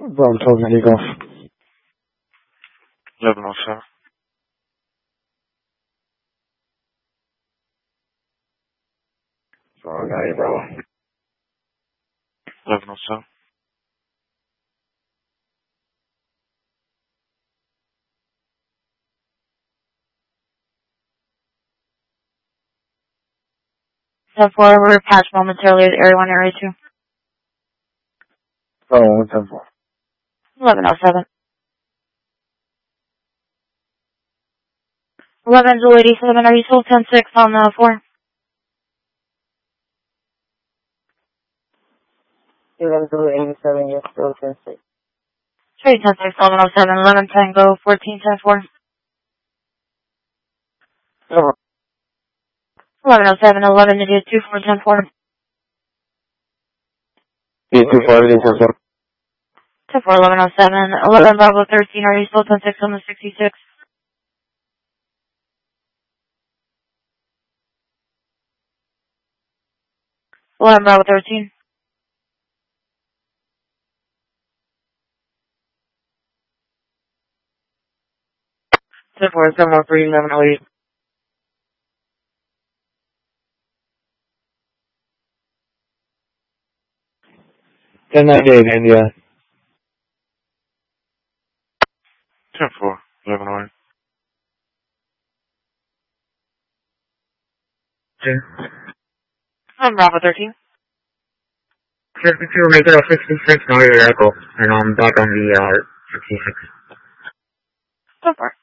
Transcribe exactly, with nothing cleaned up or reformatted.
Bravo twelve ninety golf. eleven oh seven. Bravo ninety, Bravo. eleven oh seven. ten four, we're patched momentarily at Area one, Area two. Bravo one ten four. eleven oh seven. eleven Zulu eighty-seven, are you still ten six on the four? eleven Zulu eighty-seven, yes, still ten six. Trade ten six, eleven oh seven, eleven Tango, fourteen ten four. Over. eleven oh seven, eleven India, two four ten four. Yeah, two four, everything ten four. ten four, eleven oh seven, eleven Bravo thirteen, are you still ten six on the sixty-six? eleven Bravo thirteen. ten four, seven one three, eleven oh eight. ten ninety-eight, India. ten four. eleven oh eight. Okay. eleven Bravo thirteen. fifty-two, make it a sixty-six, now you're echo. And I'm back on the, uh, sixty-six. ten four.